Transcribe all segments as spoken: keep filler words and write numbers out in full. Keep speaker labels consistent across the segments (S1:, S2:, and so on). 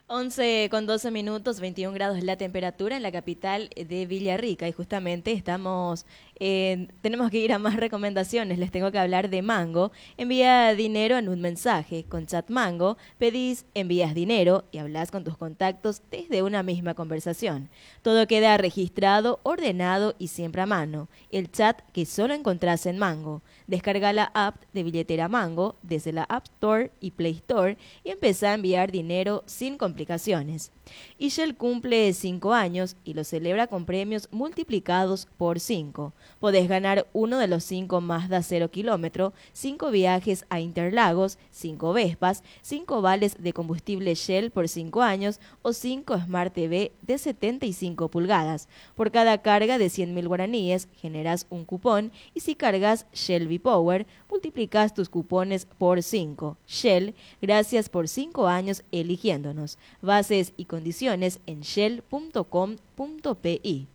S1: once con doce minutos, veintiún grados la temperatura en la capital de Villarrica y justamente estamos, eh, tenemos que ir a más recomendaciones, les tengo que hablar de Mango. Envía dinero en un mensaje, con Chat Mango pedís, envías dinero y hablas con tus contactos desde una misma conversación. Todo queda registrado, ordenado y siempre a mano. El chat que solo encontrás en Mango. Descarga la app de billetera Mango desde la App Store y Play Store y empezá a enviar dinero sin complicaciones. Y Shell cumple cinco años y lo celebra con premios multiplicados por cinco. Podés ganar uno de los cinco Mazda cero kilómetro, cinco viajes a Interlagos, cinco Vespas, cinco vales de combustible Shell por cinco años o cinco Smart T V de setenta y cinco pulgadas. Por cada carga de cien mil guaraníes generás un cupón y si cargas Shell V-Power, multiplicás tus cupones por cinco. Shell, gracias por cinco años eligiéndonos. Bases y condiciones en shell punto com punto pi.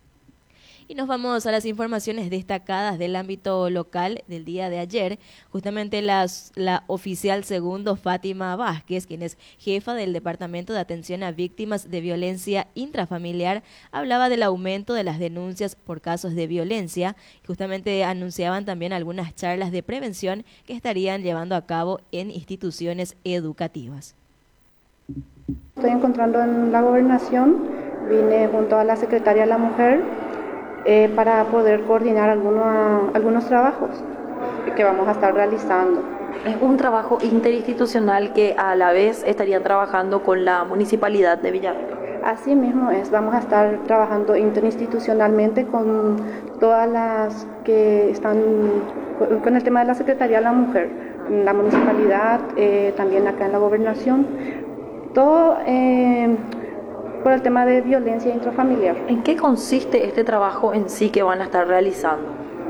S1: Y nos vamos a las informaciones destacadas del ámbito local del día de ayer. Justamente las, la oficial segundo Fátima Vázquez, quien es jefa del Departamento de Atención a Víctimas de Violencia Intrafamiliar, hablaba del aumento de las denuncias por casos de violencia. Justamente anunciaban también algunas charlas de prevención que estarían llevando a cabo en instituciones educativas.
S2: Estoy encontrando en la gobernación, vine junto a la secretaria de la Mujer eh, para poder coordinar algunos, algunos trabajos que vamos a estar realizando.
S3: Es un trabajo interinstitucional que a la vez estarían trabajando con la Municipalidad de Villarrica.
S2: Así mismo es, vamos a estar trabajando interinstitucionalmente con todas las que están con el tema de la Secretaría de la Mujer, la Municipalidad, eh, también acá en la gobernación. Todo eh, por el tema de violencia intrafamiliar.
S3: ¿En qué consiste este trabajo en sí que van a estar realizando?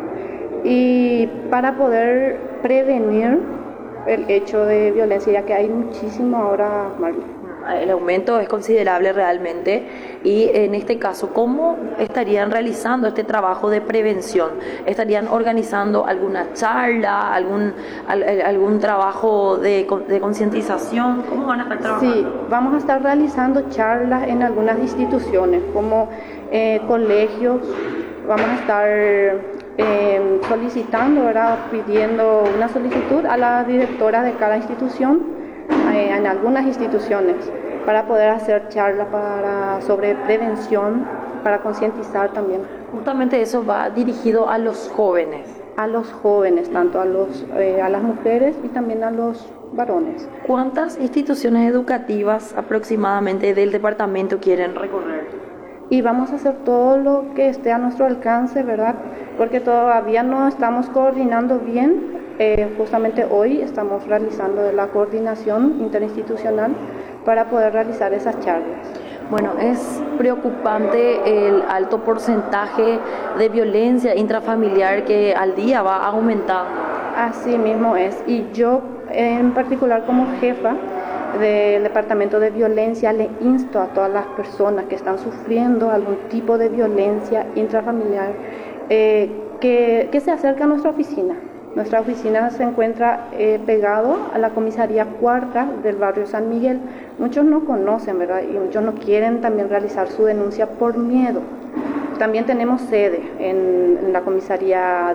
S2: Y para poder prevenir el hecho de violencia, ya que hay muchísimo ahora, Marley.
S3: El aumento es considerable realmente y en este caso, ¿cómo estarían realizando este trabajo de prevención? ¿Estarían organizando alguna charla, algún, al, algún trabajo de, de concientización? ¿Cómo van a estar trabajando?
S2: Sí, vamos a estar realizando charlas en algunas instituciones como eh, colegios, vamos a estar eh, solicitando, ¿verdad? Pidiendo una solicitud a la directora de cada institución, en algunas instituciones, para poder hacer charlas para, sobre prevención, para concientizar también.
S3: Justamente eso va dirigido a los jóvenes.
S2: A los jóvenes, tanto a, los, eh, a las mujeres y también a los varones.
S3: ¿Cuántas instituciones educativas aproximadamente del departamento quieren recorrer?
S2: Y vamos a hacer todo lo que esté a nuestro alcance, ¿verdad? Porque todavía no estamos coordinando bien. Eh, justamente hoy estamos realizando la coordinación interinstitucional para poder realizar esas charlas.
S3: Bueno, es preocupante el alto porcentaje de violencia intrafamiliar que al día va aumentando.
S2: Así mismo es. Y yo en particular como jefa del Departamento de Violencia le insto a todas las personas que están sufriendo algún tipo de violencia intrafamiliar eh, que, que se acerquen a nuestra oficina. Nuestra oficina se encuentra eh, pegado a la comisaría cuarta del barrio San Miguel. Muchos no conocen, ¿verdad? Y muchos no quieren también realizar su denuncia por miedo. También tenemos sede en, en la comisaría